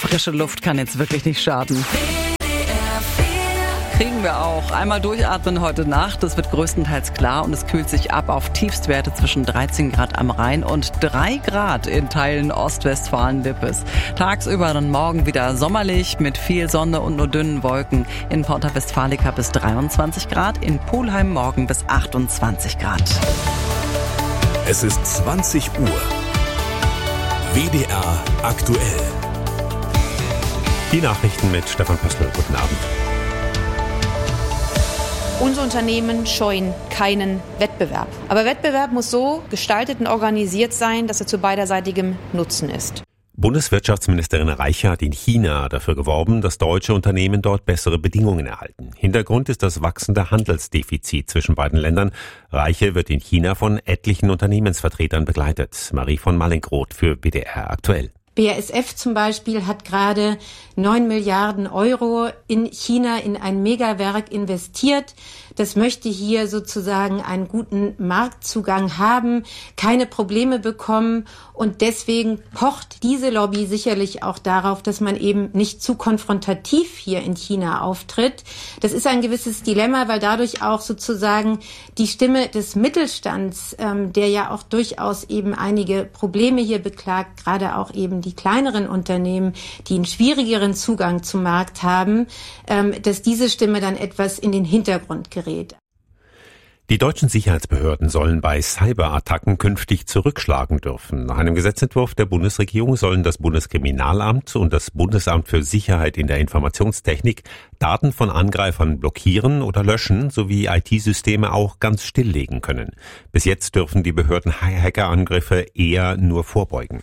Frische Luft kann jetzt wirklich nicht schaden. Kriegen wir auch. Einmal durchatmen heute Nacht. Es wird größtenteils klar und es kühlt sich ab auf Tiefstwerte zwischen 13 Grad am Rhein und 3 Grad in Teilen Ostwestfalen-Lippes. Tagsüber dann morgen wieder sommerlich mit viel Sonne und nur dünnen Wolken. In Porta Westfalica bis 23 Grad, in Pulheim morgen bis 28 Grad. Es ist 20 Uhr. WDR aktuell. Die Nachrichten mit Stefan Pössl. Guten Abend. Unsere Unternehmen scheuen keinen Wettbewerb. Aber Wettbewerb muss so gestaltet und organisiert sein, dass er zu beiderseitigem Nutzen ist. Bundeswirtschaftsministerin Reiche hat in China dafür geworben, dass deutsche Unternehmen dort bessere Bedingungen erhalten. Hintergrund ist das wachsende Handelsdefizit zwischen beiden Ländern. Reiche wird in China von etlichen Unternehmensvertretern begleitet. Marie von Mallinckrodt für WDR aktuell. BASF zum Beispiel hat gerade 9 Milliarden Euro in China in ein Megawerk investiert. Das möchte hier sozusagen einen guten Marktzugang haben, keine Probleme bekommen. Und deswegen pocht diese Lobby sicherlich auch darauf, dass man eben nicht zu konfrontativ hier in China auftritt. Das ist ein gewisses Dilemma, weil dadurch auch sozusagen die Stimme des Mittelstands, der ja auch durchaus eben einige Probleme hier beklagt, gerade auch eben die kleineren Unternehmen, die einen schwierigeren Zugang zum Markt haben, dass diese Stimme dann etwas in den Hintergrund gerät. Die deutschen Sicherheitsbehörden sollen bei Cyberattacken künftig zurückschlagen dürfen. Nach einem Gesetzentwurf der Bundesregierung sollen das Bundeskriminalamt und das Bundesamt für Sicherheit in der Informationstechnik Daten von Angreifern blockieren oder löschen sowie IT-Systeme auch ganz stilllegen können. Bis jetzt dürfen die Behörden Hackerangriffe eher nur vorbeugen.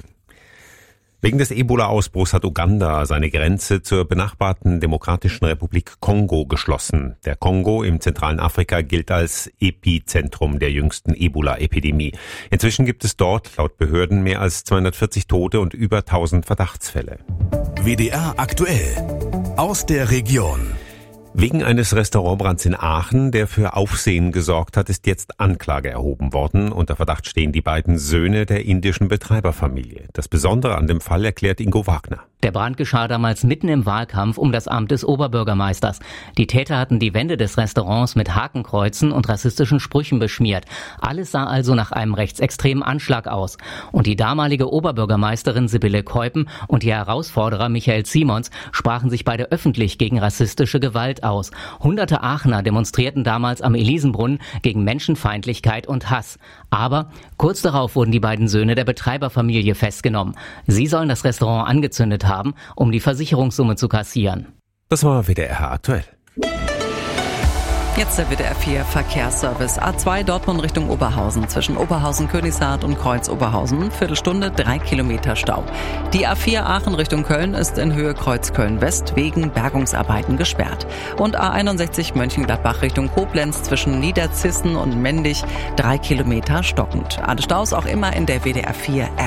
Wegen des Ebola-Ausbruchs hat Uganda seine Grenze zur benachbarten Demokratischen Republik Kongo geschlossen. Der Kongo im zentralen Afrika gilt als Epizentrum der jüngsten Ebola-Epidemie. Inzwischen gibt es dort laut Behörden mehr als 240 Tote und über 1000 Verdachtsfälle. WDR aktuell. Aus der Region. Wegen eines Restaurantbrands in Aachen, der für Aufsehen gesorgt hat, ist jetzt Anklage erhoben worden. Unter Verdacht stehen die beiden Söhne der indischen Betreiberfamilie. Das Besondere an dem Fall erklärt Ingo Wagner. Der Brand geschah damals mitten im Wahlkampf um das Amt des Oberbürgermeisters. Die Täter hatten die Wände des Restaurants mit Hakenkreuzen und rassistischen Sprüchen beschmiert. Alles sah also nach einem rechtsextremen Anschlag aus. Und die damalige Oberbürgermeisterin Sibylle Keupen und ihr Herausforderer Michael Simons sprachen sich beide öffentlich gegen rassistische Gewalt aus. Hunderte Aachener demonstrierten damals am Elisenbrunnen gegen Menschenfeindlichkeit und Hass. Aber kurz darauf wurden die beiden Söhne der Betreiberfamilie festgenommen. Sie sollen das Restaurant angezündet haben, um die Versicherungssumme zu kassieren. Das war WDR aktuell. Jetzt der WDR 4 Verkehrsservice. A2 Dortmund Richtung Oberhausen. Zwischen Oberhausen, Königshardt und Kreuz Oberhausen. Viertelstunde, 3 Kilometer Stau. Die A4 Aachen Richtung Köln ist in Höhe Kreuz Köln-West wegen Bergungsarbeiten gesperrt. Und A61 Mönchengladbach Richtung Koblenz zwischen Niederzissen und Mendig 3 Kilometer stockend. Alle Staus auch immer in der WDR 4 App.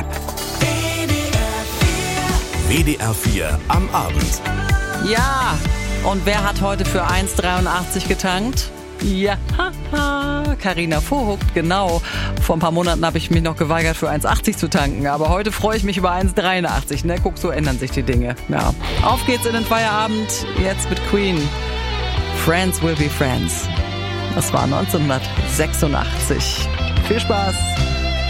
WDR 4 am Abend. Ja, und wer hat heute für 1,83 getankt? Ja, Carina Vohhugt, genau. Vor ein paar Monaten habe ich mich noch geweigert, für 1,80 zu tanken. Aber heute freue ich mich über 1,83. Ne? Guck, so ändern sich die Dinge. Ja. Auf geht's in den Feierabend. Jetzt mit Queen. Friends will be friends. Das war 1986. Viel Spaß.